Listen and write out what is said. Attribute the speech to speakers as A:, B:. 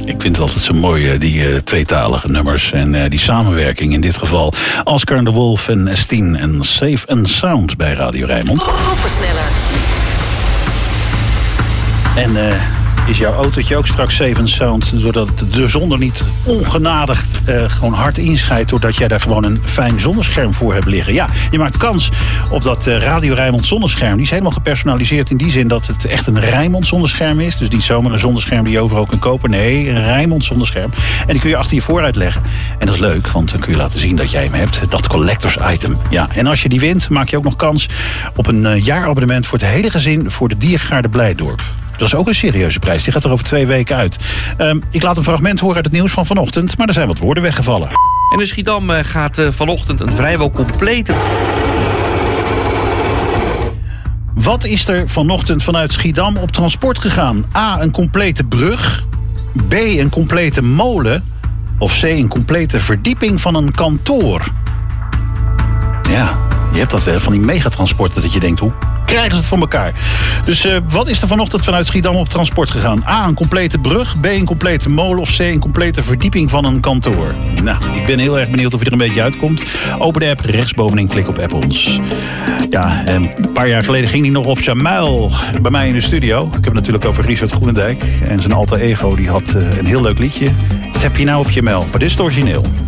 A: Ik vind het altijd zo mooi, die tweetalige nummers en die samenwerking in dit geval. Oscar de Wolf en Estine en Safe and Sound bij Radio Rijnmond.
B: Opensneller.
A: En is jouw autootje ook straks safe and sound, zodat de zon er niet ongenadigd gewoon hard inscheidt, doordat jij daar gewoon een fijn zonnescherm voor hebt liggen? Ja, je maakt kans op dat Radio Rijnmond zonnescherm. Die is helemaal gepersonaliseerd in die zin dat het echt een Rijnmond zonnescherm is. Dus niet zomaar een zonnescherm die je overal kan kopen. Nee, een Rijnmond zonnescherm. En die kun je achter je vooruit leggen. En dat is leuk, want dan kun je laten zien dat jij hem hebt. Dat collectors item. Ja, en als je die wint, maak je ook nog kans op een jaarabonnement voor het hele gezin voor de Diergaarde Blijdorp. Dat is ook een serieuze prijs. Die gaat er over 2 weken uit. Ik laat een fragment horen uit het nieuws van vanochtend, maar er zijn wat woorden weggevallen.
C: En in Schiedam gaat vanochtend een vrijwel complete...
A: Wat is er vanochtend vanuit Schiedam op transport gegaan? A, een complete brug. B, een complete molen. Of C, een complete verdieping van een kantoor. Ja, je hebt dat wel van die megatransporten dat je denkt, hoe krijgen ze het voor elkaar? Dus wat is er vanochtend vanuit Schiedam op transport gegaan? A, een complete brug. B, een complete molen. Of C, een complete verdieping van een kantoor. Nou, ik ben heel erg benieuwd of je er een beetje uitkomt. Open de app, rechtsbovenin, klik op app ons. Ja, een paar jaar geleden ging hij nog op Jamuil bij mij in de studio. Ik heb het natuurlijk over Richard Groenendijk. En zijn alter ego, die had een heel leuk liedje. Wat heb je nou op je mail? Maar dit is het origineel.